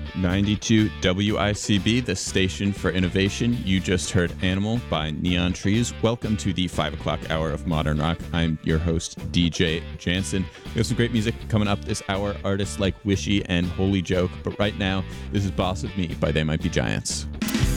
92 WICB, the station for innovation. You just heard Animal by Neon Trees. Welcome to the 5 o'clock hour of Modern Rock. I'm your host, DJ Jansen. We have some great music coming up this hour, artists like Wishy and Holy Joke. But right now, this is Boss of Me by They Might Be Giants.